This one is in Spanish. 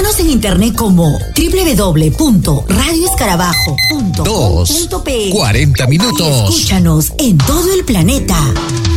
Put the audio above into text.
Síguenos en internet como www.radioescarabajo.com.pe 40 minutos. Y escúchanos en todo el planeta.